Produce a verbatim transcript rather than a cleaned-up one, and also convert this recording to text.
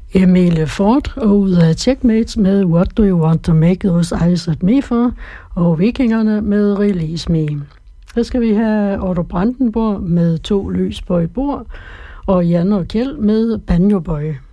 Emilie Ford og ud af Checkmates med What Do You Want To Make Those Eyes At Me For, og Vikingerne med Release Me. Så skal vi have Otto Brandenburg med To lys på et bord, og Jan og Kjeld med Banjo Boy.